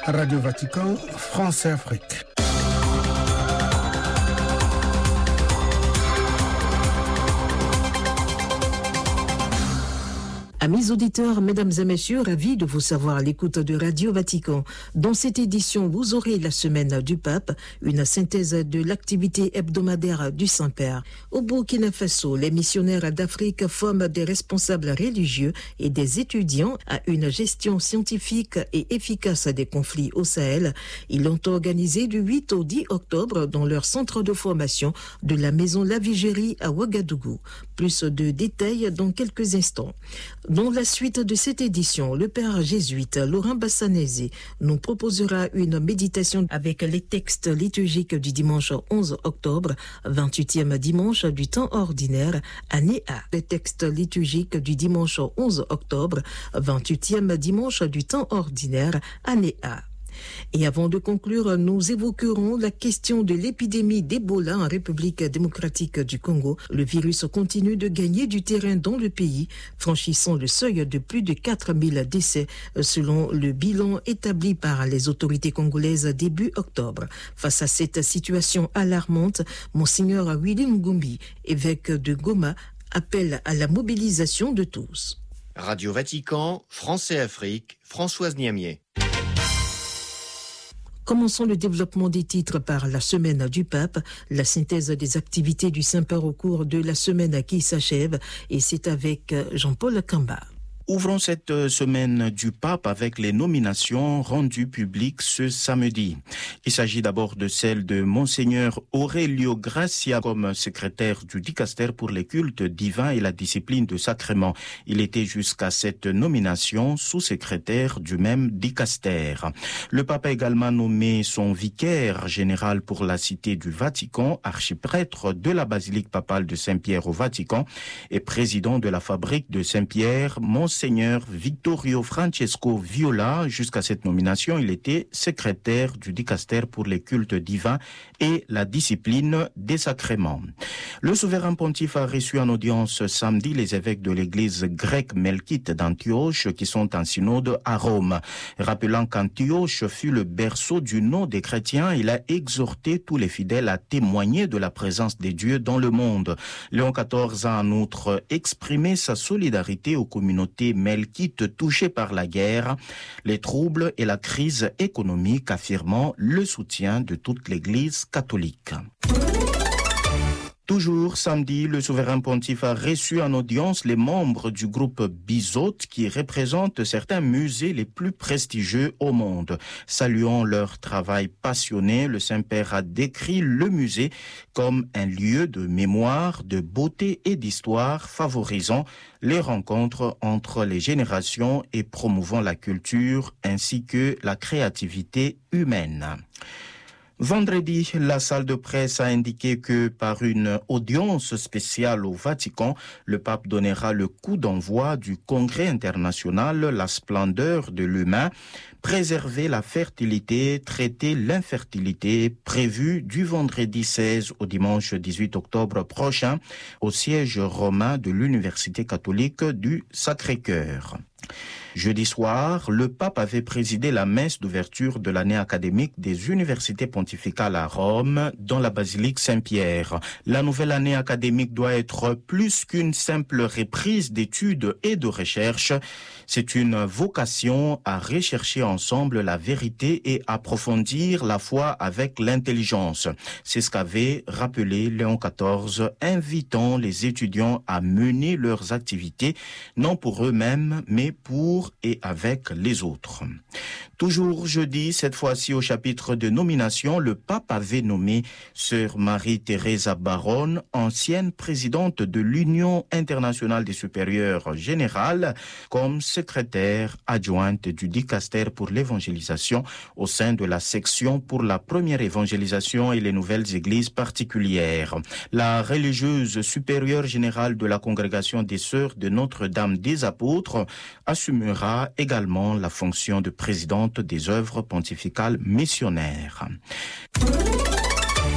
Radio Vatican, France et Afrique. Amis auditeurs, mesdames et messieurs, ravis de vous savoir à l'écoute de Radio Vatican. Dans cette édition, vous aurez la semaine du pape, une synthèse de l'activité hebdomadaire du Saint-Père. Au Burkina Faso, les missionnaires d'Afrique forment des responsables religieux et des étudiants à une gestion scientifique et efficace des conflits au Sahel. Ils l'ont organisé du 8 au 10 octobre dans leur centre de formation de la maison Lavigérie à Ouagadougou. Plus de détails dans quelques instants. Dans la suite de cette édition, le père jésuite Laurent Bassanese nous proposera une méditation avec les textes liturgiques du dimanche 11 octobre, 28e dimanche du temps ordinaire, année A. Les textes liturgiques du dimanche 11 octobre, 28e dimanche du temps ordinaire, année A. Et avant de conclure, nous évoquerons la question de l'épidémie d'Ebola en République démocratique du Congo. Le virus continue de gagner du terrain dans le pays, franchissant le seuil de plus de 4000 décès selon le bilan établi par les autorités congolaises début octobre. Face à cette situation alarmante, Monseigneur Willy Ngumbi, évêque de Goma, appelle à la mobilisation de tous. Radio Vatican, France et Afrique, Françoise Niamier. Commençons le développement des titres par la semaine du pape, la synthèse des activités du Saint-Père au cours de la semaine qui s'achève, et c'est avec Jean-Paul Kamba. Ouvrons cette semaine du pape avec les nominations rendues publiques ce samedi. Il s'agit d'abord de celle de Monseigneur Aurelio Gracia comme secrétaire du dicaster pour les cultes divins et la discipline de sacrement. Il était jusqu'à cette nomination sous-secrétaire du même dicaster. Le pape a également nommé son vicaire général pour la cité du Vatican, archiprêtre de la basilique papale de Saint-Pierre au Vatican et président de la fabrique de Saint-Pierre, Monseigneur Vittorio Francesco Viola. Jusqu'à cette nomination, il était secrétaire du dicaster pour les cultes divins et la discipline des sacrements. Le souverain pontife a reçu en audience samedi les évêques de l'église grecque melkite d'Antioche qui sont en synode à Rome. Rappelant qu'Antioche fut le berceau du nom des chrétiens, il a exhorté tous les fidèles à témoigner de la présence des dieux dans le monde. Léon XIV a en outre exprimé sa solidarité aux communautés melkites touchées par la guerre, les troubles et la crise économique, affirmant le soutien de toute l'Église catholique. Toujours samedi, le souverain pontife a reçu en audience les membres du groupe Bizot qui représentent certains musées les plus prestigieux au monde. Saluant leur travail passionné, le Saint-Père a décrit le musée comme un lieu de mémoire, de beauté et d'histoire favorisant les rencontres entre les générations et promouvant la culture ainsi que la créativité humaine. Vendredi, la salle de presse a indiqué que par une audience spéciale au Vatican, le pape donnera le coup d'envoi du congrès international La splendeur de l'humain, préserver la fertilité, traiter l'infertilité, prévu du vendredi 16 au dimanche 18 octobre prochain au siège romain de l'Université catholique du Sacré-Cœur. Jeudi soir, le pape avait présidé la messe d'ouverture de l'année académique des universités pontificales à Rome, dans la basilique Saint-Pierre. La nouvelle année académique doit être plus qu'une simple reprise d'études et de recherche. C'est une vocation à rechercher ensemble la vérité et approfondir la foi avec l'intelligence. C'est ce qu'avait rappelé Léon XIV, invitant les étudiants à mener leurs activités, non pour eux-mêmes, mais pour et avec les autres. Toujours jeudi, cette fois-ci au chapitre de nomination, le pape avait nommé Sœur Marie-Thérèse Baronne, ancienne présidente de l'Union internationale des supérieurs générales, comme secrétaire adjointe du dicaster pour l'évangélisation au sein de la section pour la première évangélisation et les nouvelles églises particulières. La religieuse supérieure générale de la congrégation des Sœurs de Notre-Dame des Apôtres assumera également la fonction de présidente des œuvres pontificales missionnaires.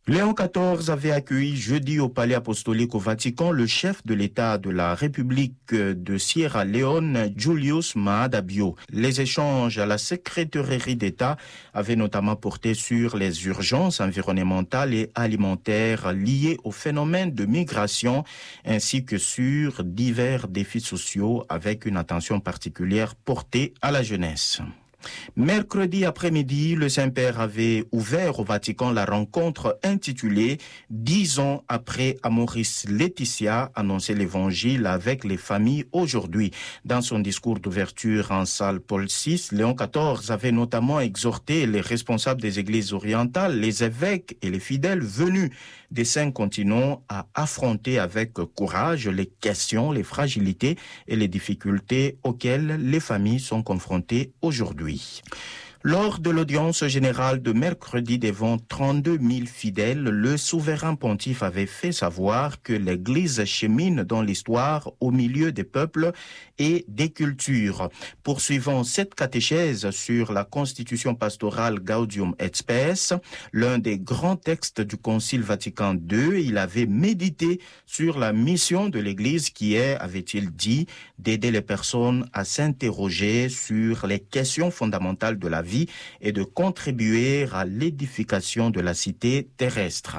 Léon XIV avait accueilli jeudi au Palais apostolique au Vatican le chef de l'État de la République de Sierra Leone, Julius Maada Bio. Les échanges à la secrétairerie d'État avaient notamment porté sur les urgences environnementales et alimentaires liées au phénomène de migration, ainsi que sur divers défis sociaux avec une attention particulière portée à la jeunesse. Mercredi après-midi, le Saint-Père avait ouvert au Vatican la rencontre intitulée « 10 ans après Amoris Laetitia, annoncer l'Évangile avec les familles aujourd'hui ». Dans son discours d'ouverture en salle Paul VI, Léon XIV avait notamment exhorté les responsables des églises orientales, les évêques et les fidèles venus des 5 continents à affronter avec courage les questions, les fragilités et les difficultés auxquelles les familles sont confrontées aujourd'hui. Lors de l'audience générale de mercredi devant 32 000 fidèles, le souverain pontife avait fait savoir que l'Église chemine dans l'histoire au milieu des peuples et des cultures. Poursuivant cette catéchèse sur la constitution pastorale Gaudium et Spes, l'un des grands textes du Concile Vatican II, il avait médité sur la mission de l'Église qui est, avait-il dit, d'aider les personnes à s'interroger sur les questions fondamentales de la vie et de contribuer à l'édification de la cité terrestre.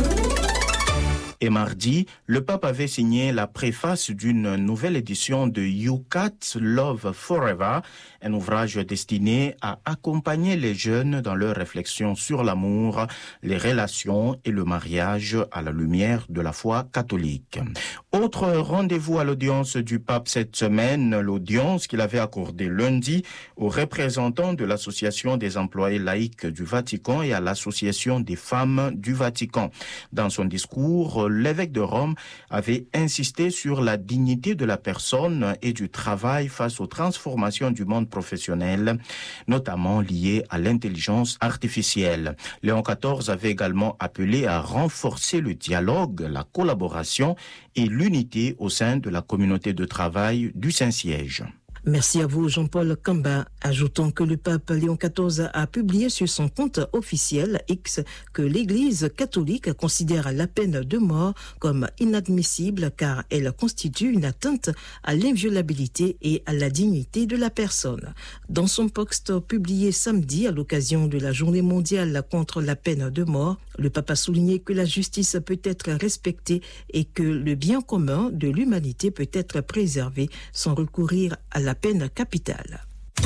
Et mardi, le pape avait signé la préface d'une nouvelle édition de Yucat Love Forever, un ouvrage destiné à accompagner les jeunes dans leurs réflexions sur l'amour, les relations et le mariage à la lumière de la foi catholique. Autre rendez-vous à l'audience du pape cette semaine, l'audience qu'il avait accordée lundi aux représentants de l'Association des employés laïcs du Vatican et à l'Association des femmes du Vatican. Dans son discours, l'évêque de Rome avait insisté sur la dignité de la personne et du travail face aux transformations du monde professionnel, notamment liées à l'intelligence artificielle. Léon XIV avait également appelé à renforcer le dialogue, la collaboration et l'unité au sein de la communauté de travail du Saint-Siège. Merci à vous, Jean-Paul Kamba. Ajoutons que le pape Léon XIV a publié sur son compte officiel X que l'Église catholique considère la peine de mort comme inadmissible car elle constitue une atteinte à l'inviolabilité et à la dignité de la personne. Dans son post publié samedi à l'occasion de la Journée mondiale contre la peine de mort, le pape a souligné que la justice peut être respectée et que le bien commun de l'humanité peut être préservé sans recourir à la peine capitale.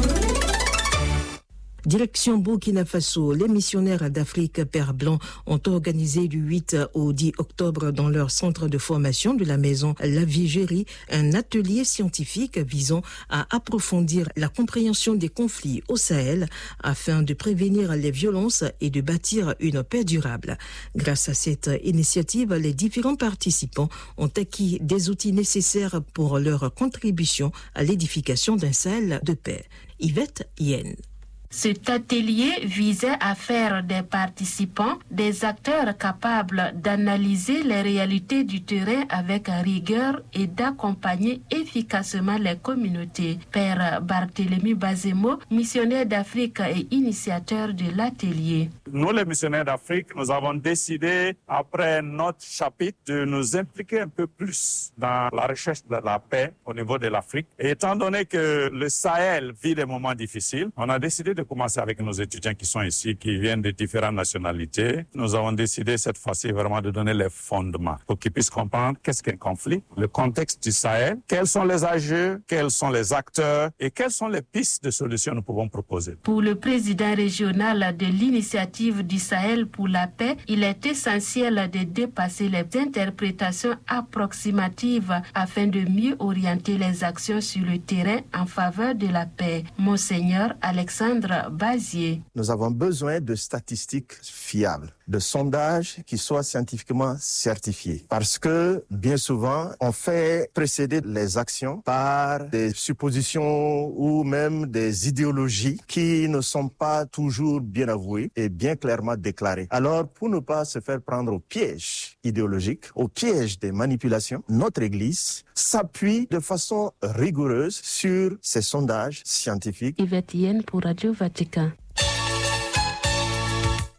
Direction Burkina Faso, les missionnaires d'Afrique Père Blanc ont organisé du 8 au 10 octobre dans leur centre de formation de la maison La Vigérie un atelier scientifique visant à approfondir la compréhension des conflits au Sahel afin de prévenir les violences et de bâtir une paix durable. Grâce à cette initiative, les différents participants ont acquis des outils nécessaires pour leur contribution à l'édification d'un Sahel de paix. Yvette Yen. Cet atelier visait à faire des participants des acteurs capables d'analyser les réalités du terrain avec rigueur et d'accompagner efficacement les communautés. Père Barthélemy Bazemo, missionnaire d'Afrique et initiateur de l'atelier. Nous, les missionnaires d'Afrique, nous avons décidé, après notre chapitre, de nous impliquer un peu plus dans la recherche de la paix au niveau de l'Afrique. Et étant donné que le Sahel vit des moments difficiles, on a décidé de commencer avec nos étudiants qui sont ici, qui viennent de différentes nationalités. Nous avons décidé cette fois-ci vraiment de donner les fondements pour qu'ils puissent comprendre qu'est-ce qu'un conflit, le contexte du Sahel, quels sont les enjeux, quels sont les acteurs et quelles sont les pistes de solutions que nous pouvons proposer. Pour le président régional de l'initiative du Sahel pour la paix, il est essentiel de dépasser les interprétations approximatives afin de mieux orienter les actions sur le terrain en faveur de la paix. Monseigneur Alexandre Bazier. Nous avons besoin de statistiques fiables, de sondages qui soient scientifiquement certifiés. Parce que bien souvent, on fait précéder les actions par des suppositions ou même des idéologies qui ne sont pas toujours bien avouées et bien clairement déclarées. Alors, pour ne pas se faire prendre au piège idéologique, au piège des manipulations, notre Église s'appuie de façon rigoureuse sur ces sondages scientifiques. Yvette Yen pour Radio Vatican.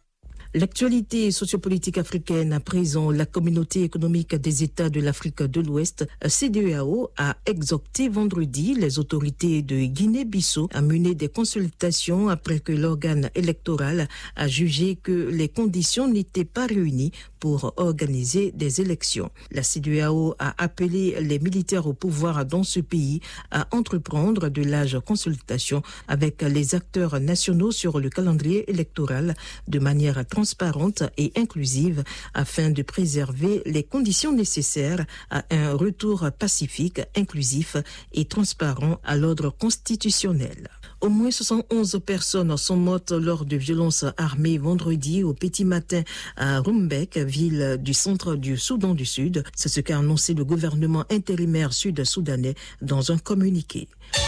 L'actualité sociopolitique africaine à présent, la Communauté économique des États de l'Afrique de l'Ouest, CEDEAO, a exhorté vendredi les autorités de Guinée-Bissau à mener des consultations après que l'organe électoral a jugé que les conditions n'étaient pas réunies pour organiser des élections. La CEDEAO a appelé les militaires au pouvoir dans ce pays à entreprendre de larges consultations avec les acteurs nationaux sur le calendrier électoral de manière transparente et inclusive afin de préserver les conditions nécessaires à un retour pacifique, inclusif et transparent à l'ordre constitutionnel. Au moins 71 personnes sont mortes lors de violences armées vendredi au petit matin à Rumbek, ville du centre du Soudan du Sud. C'est ce qu'a annoncé le gouvernement intérimaire sud-soudanais dans un communiqué.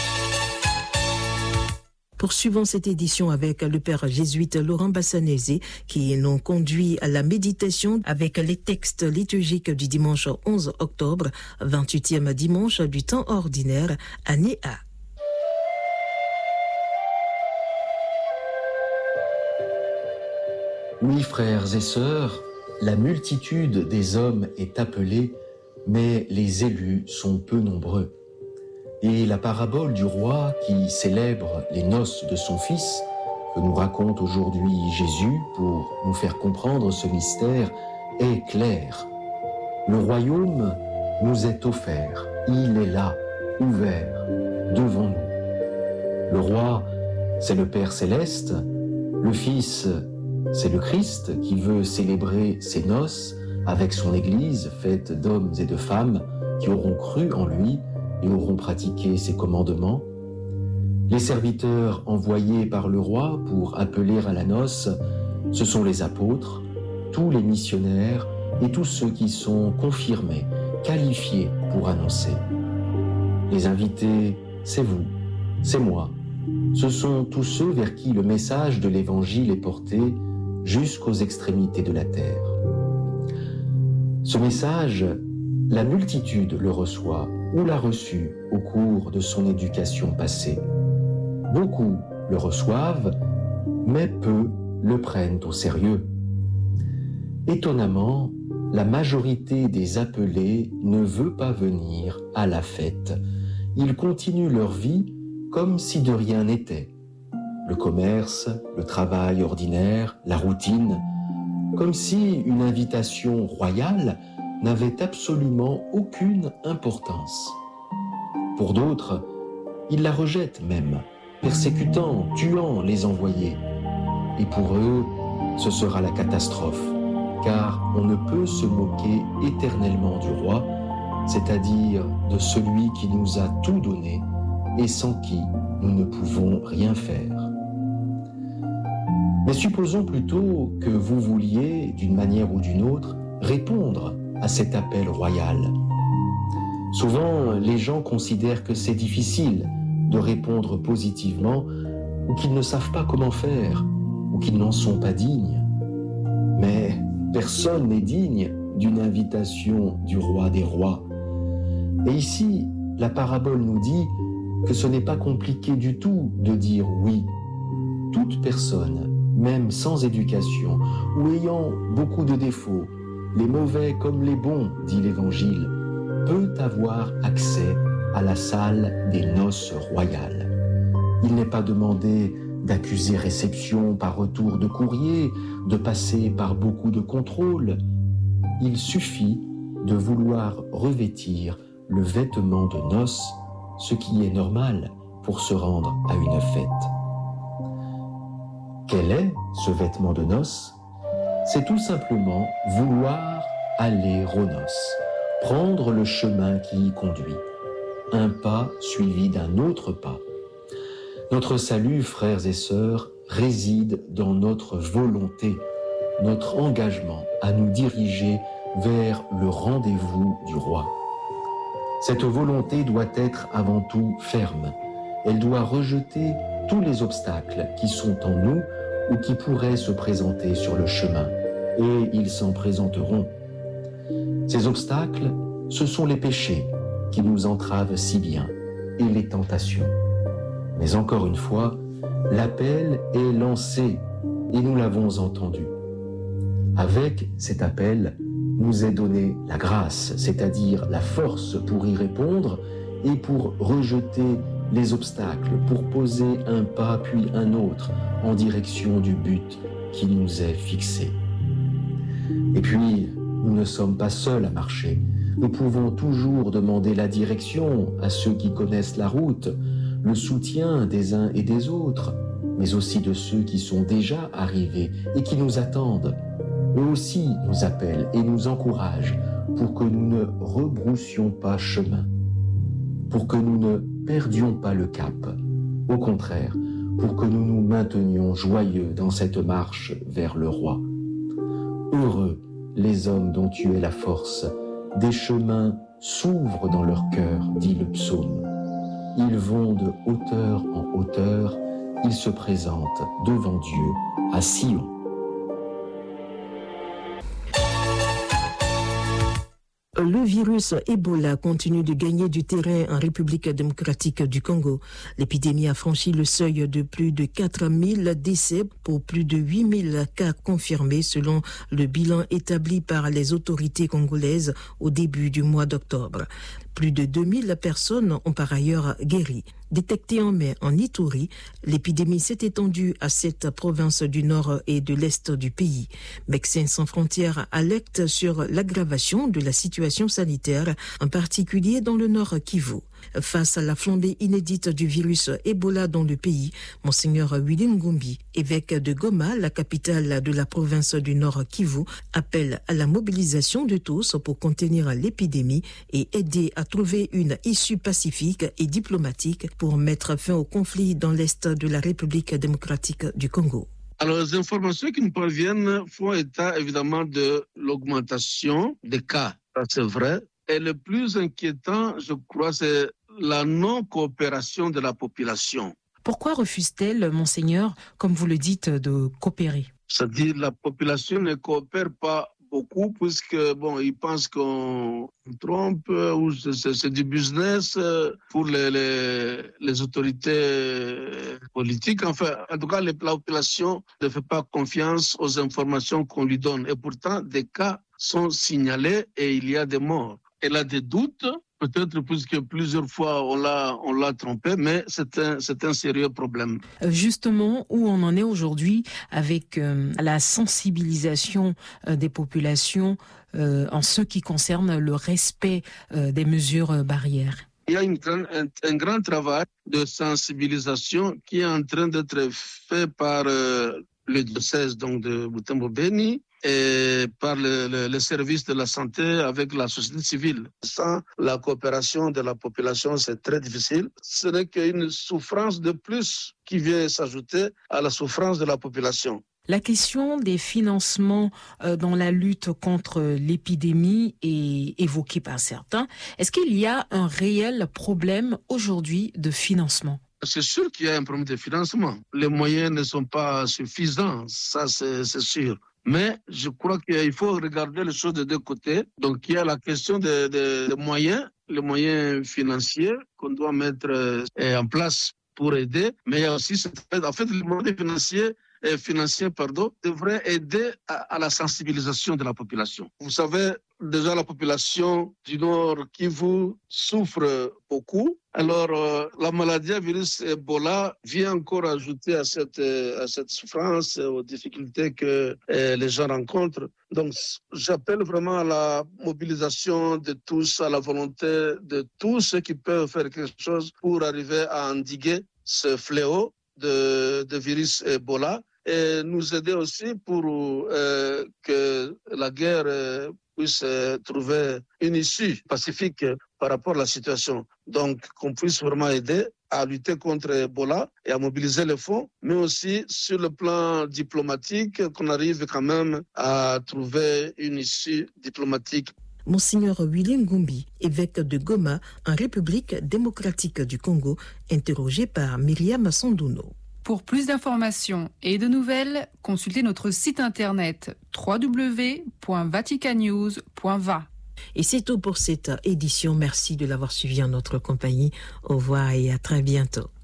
Poursuivons cette édition avec le père jésuite Laurent Bassanese qui nous conduit à la méditation avec les textes liturgiques du dimanche 11 octobre, 28e dimanche du temps ordinaire, année A. Oui, frères et sœurs, la multitude des hommes est appelée, mais les élus sont peu nombreux. Et la parabole du roi qui célèbre les noces de son fils, que nous raconte aujourd'hui Jésus pour nous faire comprendre ce mystère, est claire. Le royaume nous est offert, il est là, ouvert, devant nous. Le roi, c'est le Père céleste, le Fils, c'est le Christ qui veut célébrer ses noces avec son Église faite d'hommes et de femmes qui auront cru en lui et auront pratiqué ses commandements. Les serviteurs envoyés par le roi pour appeler à la noce, ce sont les apôtres, tous les missionnaires et tous ceux qui sont confirmés, qualifiés pour annoncer. Les invités, c'est vous, c'est moi. Ce sont tous ceux vers qui le message de l'Évangile est porté jusqu'aux extrémités de la terre. Ce message, la multitude le reçoit ou l'a reçu au cours de son éducation passée. Beaucoup le reçoivent, mais peu le prennent au sérieux. Étonnamment, la majorité des appelés ne veut pas venir à la fête. Ils continuent leur vie comme si de rien n'était. Le commerce, le travail ordinaire, la routine, comme si une invitation royale n'avait absolument aucune importance. Pour d'autres, ils la rejettent même, persécutant, tuant les envoyés. Et pour eux, ce sera la catastrophe, car on ne peut se moquer éternellement du roi, c'est-à-dire de celui qui nous a tout donné et sans qui nous ne pouvons rien faire. Mais supposons plutôt que vous vouliez, d'une manière ou d'une autre, répondre à cet appel royal. Souvent, les gens considèrent que c'est difficile de répondre positivement ou qu'ils ne savent pas comment faire ou qu'ils n'en sont pas dignes. Mais personne n'est digne d'une invitation du roi des rois. Et ici, la parabole nous dit que ce n'est pas compliqué du tout de dire oui. Toute personne, même sans éducation ou ayant beaucoup de défauts, les mauvais comme les bons, dit l'Évangile, peut avoir accès à la salle des noces royales. Il n'est pas demandé d'accuser réception par retour de courrier, de passer par beaucoup de contrôles. Il suffit de vouloir revêtir le vêtement de noces, ce qui est normal pour se rendre à une fête. Quel est ce vêtement de noces ? C'est tout simplement vouloir aller aux noces, prendre le chemin qui y conduit, un pas suivi d'un autre pas. Notre salut, frères et sœurs, réside dans notre volonté, notre engagement à nous diriger vers le rendez-vous du roi. Cette volonté doit être avant tout ferme. Elle doit rejeter tous les obstacles qui sont en nous ou qui pourraient se présenter sur le chemin, et ils s'en présenteront. Ces obstacles, ce sont les péchés qui nous entravent si bien, et les tentations. Mais encore une fois, l'appel est lancé, et nous l'avons entendu. Avec cet appel, nous est donnée la grâce, c'est-à-dire la force pour y répondre et pour rejeter les obstacles, pour poser un pas puis un autre en direction du but qui nous est fixé. Et puis, nous ne sommes pas seuls à marcher. Nous pouvons toujours demander la direction à ceux qui connaissent la route, le soutien des uns et des autres, mais aussi de ceux qui sont déjà arrivés et qui nous attendent. Eux aussi nous appellent et nous encouragent pour que nous ne rebroussions pas chemin, pour que nous ne perdions pas le cap. Au contraire, pour que nous nous maintenions joyeux dans cette marche vers le roi. Heureux les hommes dont tu es la force, des chemins s'ouvrent dans leur cœur, dit le psaume. Ils vont de hauteur en hauteur, ils se présentent devant Dieu à Sion. Le virus Ebola continue de gagner du terrain en République démocratique du Congo. L'épidémie a franchi le seuil de plus de 4000 décès pour plus de 8000 cas confirmés selon le bilan établi par les autorités congolaises au début du mois d'octobre. Plus de 2000 personnes ont par ailleurs guéri. Détectée en mai en Ituri, l'épidémie s'est étendue à 7 provinces du nord et de l'est du pays. Médecins sans frontières alertent sur l'aggravation de la situation sanitaire, en particulier dans le nord Kivu. Face à la flambée inédite du virus Ebola dans le pays, Monseigneur Willy Ngumbi, évêque de Goma, la capitale de la province du Nord Kivu, appelle à la mobilisation de tous pour contenir l'épidémie et aider à trouver une issue pacifique et diplomatique pour mettre fin au conflit dans l'est de la République démocratique du Congo. Alors, les informations qui nous parviennent font état évidemment de l'augmentation des cas. Ça, c'est vrai. Et le plus inquiétant, je crois, c'est la non-coopération de la population. Pourquoi refuse-t-elle, Monseigneur, comme vous le dites, de coopérer ? C'est-à-dire la population ne coopère pas beaucoup puisque, ils pensent qu'on trompe ou c'est du business pour les autorités politiques. Enfin, en tout cas, la population ne fait pas confiance aux informations qu'on lui donne. Et pourtant, des cas sont signalés et il y a des morts. Elle a des doutes, peut-être puisque plusieurs fois on l'a trompé, mais c'est un sérieux problème. Justement, où on en est aujourd'hui avec la sensibilisation des populations en ce qui concerne le respect des mesures barrières? Il y a un grand travail de sensibilisation qui est en train d'être fait par le diocèse de Butembo-Beni, et par le service de la santé avec la société civile. Sans la coopération de la population, c'est très difficile. Ce n'est qu'une souffrance de plus qui vient s'ajouter à la souffrance de la population. La question des financements dans la lutte contre l'épidémie est évoquée par certains. Est-ce qu'il y a un réel problème aujourd'hui de financement ? C'est sûr qu'il y a un problème de financement. Les moyens ne sont pas suffisants, ça c'est sûr. Mais je crois qu'il faut regarder les choses de deux côtés. Donc il y a la question des moyens, les moyens financiers qu'on doit mettre en place pour aider. Mais il y a aussi, en fait, les moyens financiers devraient aider à la sensibilisation de la population. Vous savez, déjà la population du Nord Kivu souffre beaucoup. Alors, la maladie à virus Ebola vient encore ajouter à cette souffrance, aux difficultés que les gens rencontrent. Donc, j'appelle vraiment à la mobilisation de tous, à la volonté de tous ceux qui peuvent faire quelque chose pour arriver à endiguer ce fléau de virus Ebola et nous aider aussi pour que la guerre puisse trouver une issue pacifique par rapport à la situation. Donc, qu'on puisse vraiment aider à lutter contre Ebola et à mobiliser les fonds, mais aussi sur le plan diplomatique, qu'on arrive quand même à trouver une issue diplomatique. Monseigneur Willy Ngumbi, évêque de Goma, en République démocratique du Congo, interrogé par Myriam Sanduno. Pour plus d'informations et de nouvelles, consultez notre site internet www.vaticannews.va. Et c'est tout pour cette édition. Merci de l'avoir suivi en notre compagnie. Au revoir et à très bientôt.